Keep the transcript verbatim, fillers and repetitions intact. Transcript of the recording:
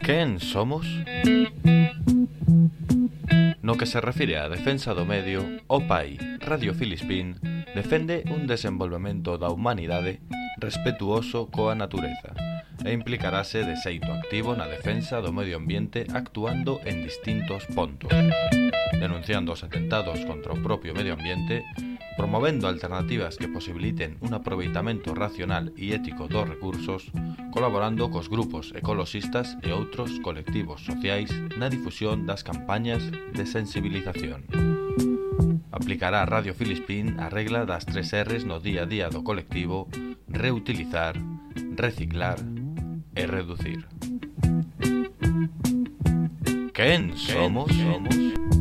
Quen somos? No que se refire á defensa do medio, o P A I Radio Filispín defende un desenvolvemento da humanidade respetuoso coa natureza e implicarase de xeito activo na defensa do medio ambiente actuando en distintos pontos, denunciando os atentados contra o propio medio ambiente, promovendo alternativas que posibiliten un aproveitamento racional e ético dos recursos, colaborando cos grupos ecoloxistas e outros colectivos sociais na difusión das campañas de sensibilización. Aplicará Radio Filispín a regla das tres R's no día a día do colectivo: reutilizar, reciclar e reducir. Quen somos?